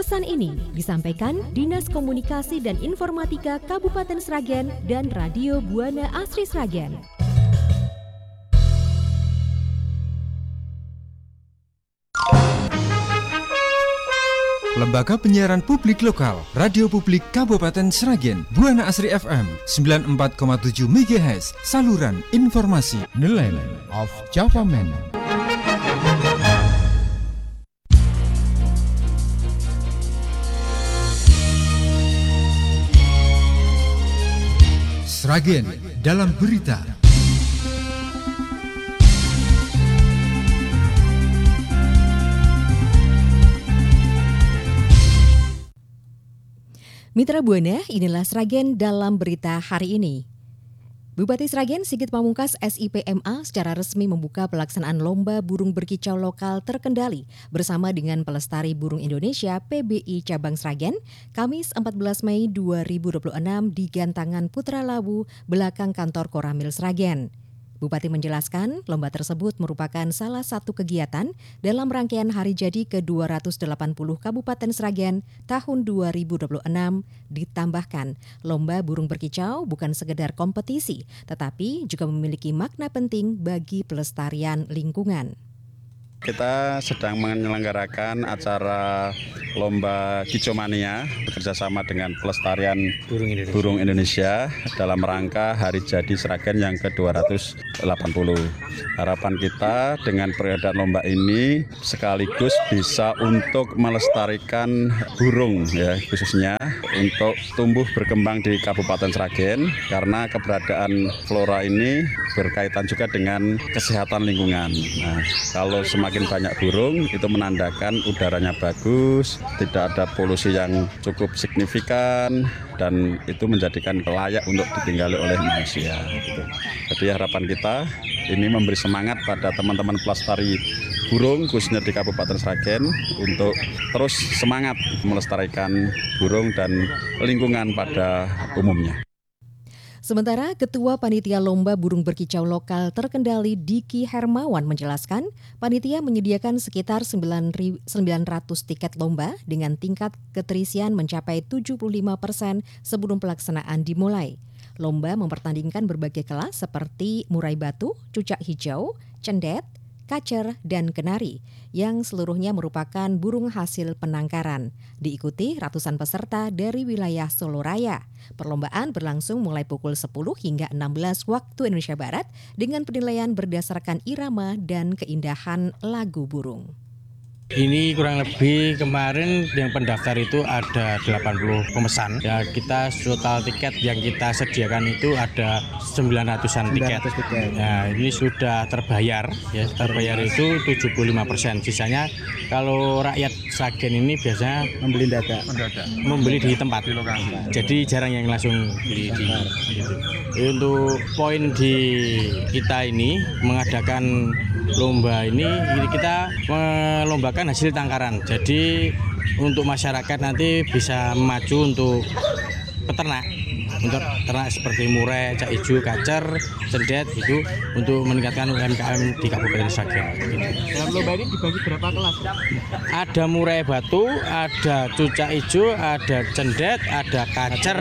Pesan ini disampaikan Dinas Komunikasi dan Informatika Kabupaten Sragen dan Radio Buana Asri Sragen. Lembaga Penyiaran Publik Lokal, Radio Publik Kabupaten Sragen, Buana Asri FM 94,7 MHz, saluran informasi, The Land of Java Man. Sragen dalam berita. Mitra Buana, inilah Sragen dalam berita hari ini. Bupati Sragen Sigit Pamungkas SIPMA secara resmi membuka pelaksanaan Lomba Burung Berkicau Lokal Terkendali bersama dengan Pelestari Burung Indonesia PBI Cabang Sragen, Kamis 14 Mei 2026 di Gantangan Putra Lawu, belakang kantor Koramil Sragen. Bupati menjelaskan, lomba tersebut merupakan salah satu kegiatan dalam rangkaian hari jadi ke-280 Kabupaten Sragen tahun 2026. Ditambahkan, lomba burung berkicau bukan sekedar kompetisi, tetapi juga memiliki makna penting bagi pelestarian lingkungan. Kita sedang menyelenggarakan acara Lomba Kicau Mania bekerjasama dengan Pelestarian Burung Indonesia dalam rangka Hari Jadi Sragen yang ke-280. Harapan kita dengan peringatan lomba ini sekaligus bisa untuk melestarikan burung, ya, khususnya untuk tumbuh berkembang di Kabupaten Sragen, karena keberadaan flora ini berkaitan juga dengan kesehatan lingkungan. Nah, kalau semakin banyak burung itu menandakan udaranya bagus, tidak ada polusi yang cukup signifikan, dan itu menjadikan layak untuk ditinggali oleh manusia. Jadi harapan kita ini memberi semangat pada teman-teman pelestari burung khususnya di Kabupaten Sragen untuk terus semangat melestarikan burung dan lingkungan pada umumnya. Sementara Ketua Panitia Lomba Burung Berkicau Lokal Terkendali Diki Hermawan menjelaskan, panitia menyediakan sekitar 900 tiket lomba dengan tingkat keterisian mencapai 75% sebelum pelaksanaan dimulai. Lomba mempertandingkan berbagai kelas seperti murai batu, cucak hijau, cendet, kacer, dan kenari, yang seluruhnya merupakan burung hasil penangkaran. Diikuti ratusan peserta dari wilayah Solo Raya. Perlombaan berlangsung mulai pukul 10 hingga 16 waktu Indonesia Barat dengan penilaian berdasarkan irama dan keindahan lagu burung. Ini kurang lebih kemarin yang pendaftar itu ada 80 pemesan. Ya, kita total tiket yang kita sediakan itu ada 900-an tiket. Nah, ini sudah terbayar, ya, terbayar itu 75%. Sisanya kalau rakyat Sragen ini biasanya membeli di tempat. Jadi jarang yang langsung beli di gitu. Untuk poin di kita ini mengadakan lomba ini kita melombakan hasil tangkaran. Jadi untuk masyarakat nanti bisa maju untuk peternak, untuk ternak seperti murai, cak hijau, kacer, cendet itu untuk meningkatkan UMKM di Kabupaten Sragen. Dalam lomba ini dibagi berapa kelas? Ada murai batu, ada cucak hijau, ada cendet, ada kacer,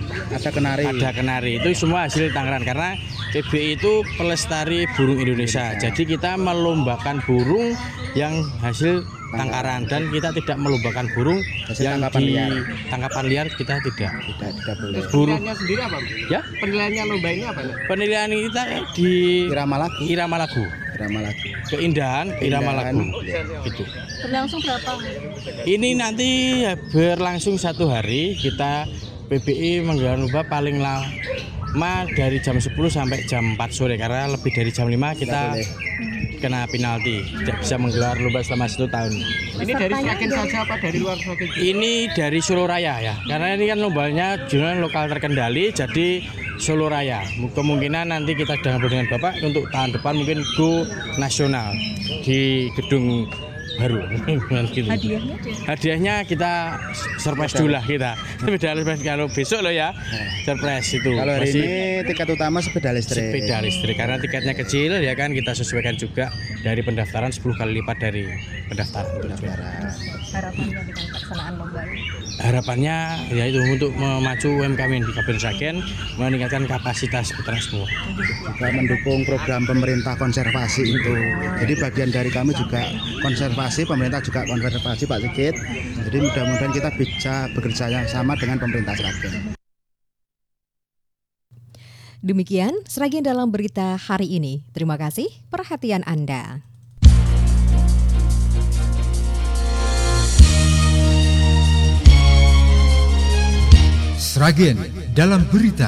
ada kenari. Itu semua hasil tangkaran karena PBI itu pelestari burung Indonesia. Jadi kita melombakan burung yang hasil tangkaran dan kita tidak melombakan burung yang di tangkapan liar, kita tidak boleh. Penilaiannya sendiri apa? Ya? Penilaiannya lomba ini apa? Penilaian kita di irama lagu. Keindahan irama lagu. Itu. Berlangsung berapa? Ini nanti berlangsung 1 hari. Kita PBI menggelar lomba paling lama dari jam 10 sampai jam 4 sore karena lebih dari jam 5 kita kena penalti, tidak bisa menggelar lomba selama 1 tahun. Ini dari Sragen saja apa dari luar Sragen? Ini dari Solo Raya, ya, karena ini kan lombanya jurnal lokal terkendali, jadi Solo Raya. Kemungkinan nanti kita dengan Bapak untuk tahun depan mungkin go nasional di gedung baru. Gitu. Hadiahnya kita surprise dulu lah kita. Sepeda listrik kalau besok loh ya. Surprise itu. Kalau hari ini tiket utama sepeda listrik. Sepeda listrik karena tiketnya kecil ya kan, kita sesuaikan juga dari pendaftaran 10 kali lipat dari pendaftaran. Harapannya pelaksanaan lomba ini? Harapannya yaitu untuk memacu UMKM di Kabupaten Sragen, meningkatkan kapasitas peternak semua. Juga mendukung program pemerintah konservasi itu. Jadi bagian dari kami juga konservasi, pemerintah juga konservasi Pak Sigit. Jadi mudah-mudahan kita bisa bekerja sama dengan pemerintah Sragen. Demikian Sragen dalam berita hari ini. Terima kasih perhatian Anda. Sragen dalam berita.